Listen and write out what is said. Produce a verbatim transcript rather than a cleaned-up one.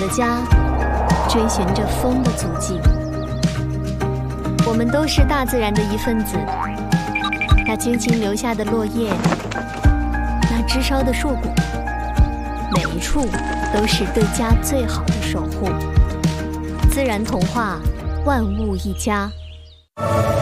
家，追寻着风的足迹。我们都是大自然的一份子，那轻轻留下的落叶，那枝梢的硕果，每一处都是对家最好的守护。自然童话，万物一家。